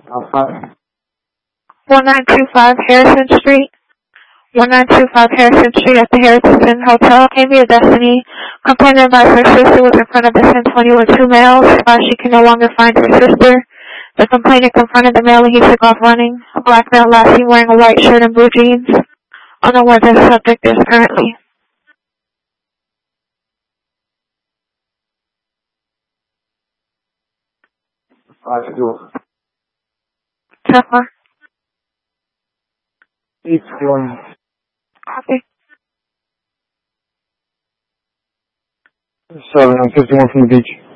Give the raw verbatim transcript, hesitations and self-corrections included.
Outside. one nine two five Harrison Street. one nine two five Harrison Street at the Harrison Hotel. Amy of Destiny, complaining about her sister was in front of the ten twenty with two males. While she can no longer find her sister, the complainant confronted the male and he took off running. A black male last seen wearing a white shirt and blue jeans. I don't know where the subject is currently. Five two. Tougher. Eight one. Okay. Seven. I'm fifty-one from the beach.